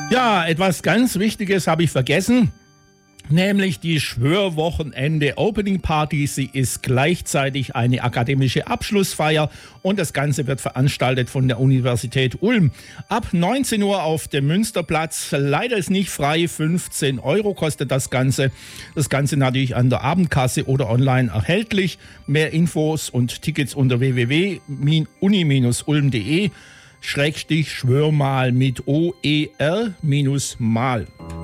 Ja, etwas ganz Wichtiges habe ich vergessen, nämlich die Schwörwochenende Opening Party. Sie ist gleichzeitig eine akademische Abschlussfeier und das Ganze wird veranstaltet von der Universität Ulm. Ab 19 Uhr auf dem Münsterplatz. Leider ist nicht frei, 15 Euro kostet das Ganze. Das Ganze natürlich an der Abendkasse oder online erhältlich. Mehr Infos und Tickets unter www.uni-ulm.de /Schwörmal mit OER-Mal.